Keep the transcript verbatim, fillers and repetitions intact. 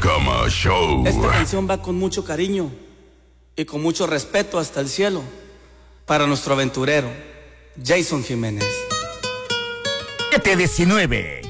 Cama Show. Esta canción va con mucho cariño y con mucho respeto hasta el cielo para nuestro aventurero, Jason Jiménez. siete diecinueve